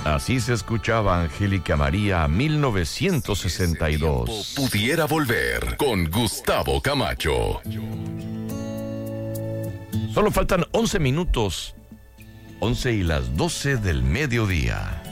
Así se escuchaba Angélica María 1962. Pudiera volver con Gustavo Camacho. Solo faltan 11 minutos. 11 y las 12 del mediodía.